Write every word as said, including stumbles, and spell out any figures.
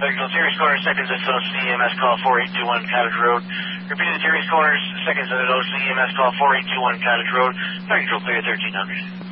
Vector Terry's Corners, seconds at O C E M S call four eight two one Cottage Road. Repeated Terry's Corners, seconds at O C E M S call four eight two one Cottage Road. Vector clear thirteen hundred.